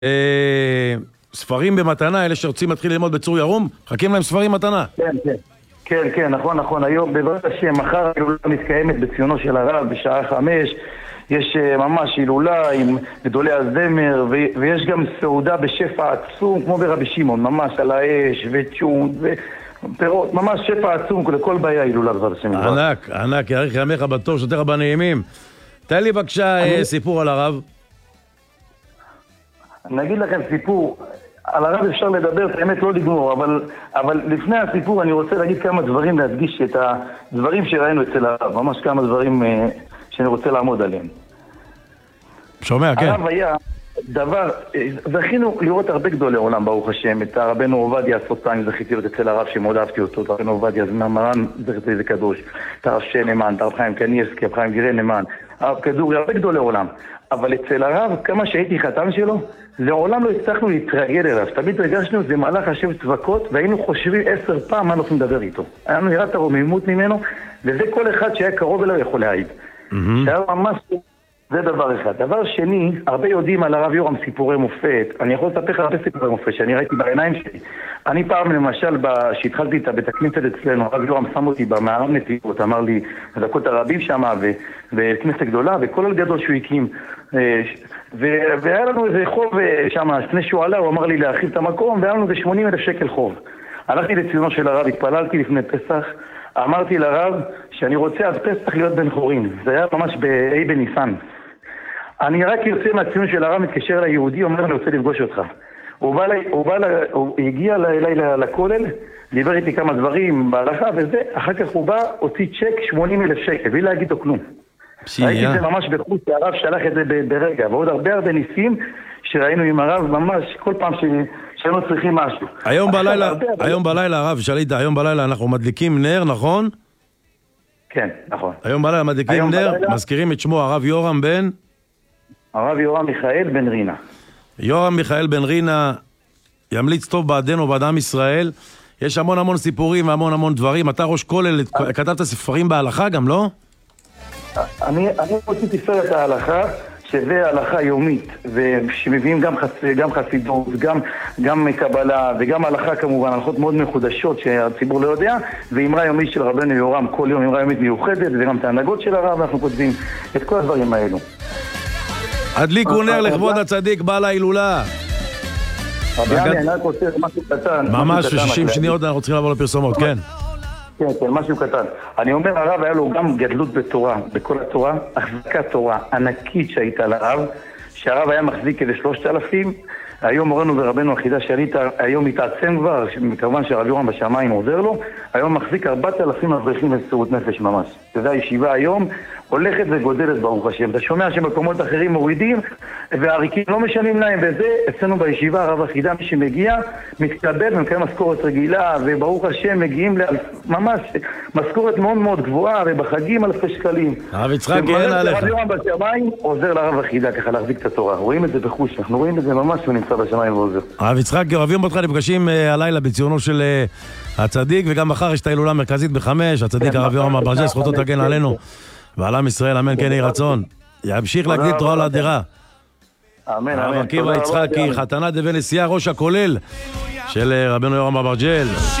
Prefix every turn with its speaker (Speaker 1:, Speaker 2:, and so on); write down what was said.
Speaker 1: ספרים במתנה, אלה שרוצים להתחיל ללמוד בצור ירום, חכים להם ספרים מתנה.
Speaker 2: כן, נכון. היום בבית השם, מחר ההילולה מתקיימת בציונו של הרב בשעה 5. יש ממש הילולה עם גדולי הזמר, ויש גם סעודה בשפע עצום, כמו ברבי שמעון, ממש על האש וצ'ון ופירות, ממש שפע עצום לכל בעיה ההילולה בבית השם.
Speaker 1: ענק, יאריך ימיך בטוב, שותיך בנעימים. תן לי בבקשה סיפור על הרב.
Speaker 2: אני אגיד לכם סיפור, על הרב אפשר לדבר, באמת לא לגמור, אבל לפני הסיפור אני רוצה להגיד כמה דברים, להדגיש את הדברים שראינו אצל הרב, ממש כמה דברים שאני רוצה לעמוד עליהם.
Speaker 1: שומע, כן.
Speaker 2: הרב היה דבר, זכינו לראות הרבה גדולי עולם, ברוך השם, את הרבנו עובדיה הסוטן, זכיתי להיות אצל הרב שמאוד אהבתי אותו, את הרבנו עובדיה, מרן, זכיתי איזה קדוש, את הרב שנמן, את הרב חיים קניאסקי, הרב חיים גירי נמן, הרב כדורי, הרבה גדולי עולם. אבל אצל הרב, כמה שהייתי חתם שלו, לעולם לא הצלחנו להתרגל אליו. תמיד רגשנו, זה מהלך השם צבקות, והיינו חושבים 10 פעם מה אנחנו נדבר איתו. היינו נראה את הרוממות ממנו, וזה כל אחד שהיה קרוב אליו יכול להעיד. שהיה ממש, זה דבר אחד. דבר שני, הרבה יודעים על הרב יורם סיפורי מופת. אני יכול לספר לך הרבה סיפורי מופת שאני ראיתי בעיניים שלי. אני פעם למשל, שהתחלתי את בית הכנסת אצלנו, הרב יורם שם אותי במערב נתיבות, אמר לי, דקות הרבים שם, וכנסת גדולה, וכל הגדול שהוא הקים. והיה לנו איזה חוב שם, לפני שהוא עלה, הוא אמר לי להרחיב את המקום, והיה לנו איזה 80,000 שקל חוב. הלכתי לציונו של הרב, התפללתי לפני פסח, אמרתי לרב שאני רוצה עד פסח להיות בן חורין. זה היה ממש באי בניסן. אני רק יוצא מהציון של הרב, מתקשר ליהודי, אומר לי, רוצה לפגוש אותך. הוא הגיע אליי לכולל, דיבר איתי כמה דברים בהלכה וזה, אחר כך הוא בא, הוציא צ'ק 80,000 שקל, בלי להגיד לו כלום. ראיתי את זה ממש בחוץ, שהרב שלח את זה ברגע, ועוד הרבה ניסים שראינו עם הרב ממש כל פעם שהיינו צריכים משהו.
Speaker 1: היום בלילה, הרב, שליטה, היום בלילה אנחנו מדליקים נר, נכון?
Speaker 2: כן, נכון.
Speaker 1: היום בלילה מדליקים נר, מזכירים את שמו הרב יורם בן?
Speaker 2: הרב יורם מיכאל בן רינה.
Speaker 1: יורם מיכאל בן רינה ימליץ טוב בעדנו ובעד ישראל. יש המון סיפורים והמון דברים. אתה ראש כולל, כתבת ספרים בהלכה גם, לא?
Speaker 2: אני רציתי ספר ההלכה, שזה הלכה יומית, ושמביאים גם חסידות, גם קבלה, וגם הלכה כמובן, הלכות מאוד מחודשות שהציבור לא יודע, ואמרה יומית של רבנו יורם, כל יום אמרה יומית מיוחדת, וגם את ההנהגות של הרב, ואנחנו כותבים את כל הדברים האלו.
Speaker 1: הדליקו נר לכבוד הצדיק, בעל ההילולה.
Speaker 2: אני רק רוצה משהו קטן.
Speaker 1: ממש 60 שניות אנחנו צריכים לעבור לפרסומות, כן.
Speaker 2: כן, משהו קטן. אני אומר, הרב היה לו גם גדלות בתורה, בכל התורה, החזקת תורה ענקית שהייתה לרב, שהרב היה מחזיק איזה 3,000, היום מורנו ורבנו החידה שעלית, היום מתעצם כבר, כמובן שהרב יורם בשמיים עוזר לו, היום מחזיק 4,000 אברכים במסירות נפש ממש. וזה הישיבה היום, הולכת וגודלת ברוך השם. אתה שומע שמקומות אחרים מורידים, והעריקים לא משנים להם, וזה אצלנו בישיבה, הרב החידה, מי שמגיע, מתקבל ומקיים משכורת רגילה, וברוך השם מגיעים ממש משכורת מאוד גבוהה, ובחגים 1,000 שקלים.
Speaker 1: הרב יצחק, אין עליך.
Speaker 2: הרב יורם בשמיים עוזר לרב החידה ככה להחזיק את התורה. רואים את זה בחוש, אנחנו רואים את זה ממש שהוא נמצא בשמיים ועוזר.
Speaker 1: הרב יצחק, אוהבים אותך, נפגשים הלילה בציונו של הצדיק, וגם מחר יש את ההילולה המרכזית ב-5, הצדיק הרב יורם אברג'ל, זכותו תגן עלינו ועל עם ישראל, אמן כן יהי רצון. ימשיך להגדיל תורה לאדירה.
Speaker 2: אמן.
Speaker 1: הרב עקיבא יצחקי, חתנה דבן נשיאה, ראש הכולל של רבנו יורם אברג'ל.